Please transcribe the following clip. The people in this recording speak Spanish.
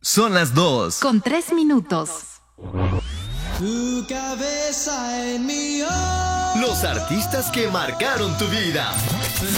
Son las 2. Con 3 minutos. Tu cabeza en mi hombro. Los artistas que marcaron tu vida.